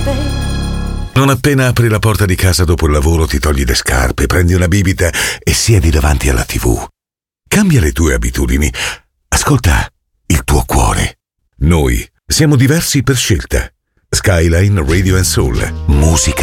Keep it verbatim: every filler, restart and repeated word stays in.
Non appena apri la porta di casa dopo il lavoro ti togli le scarpe, prendi una bibita e siedi davanti alla tivù. Cambia le tue abitudini. Ascolta il tuo cuore. Noi siamo diversi per scelta. Skyline Radio and Soul. Musica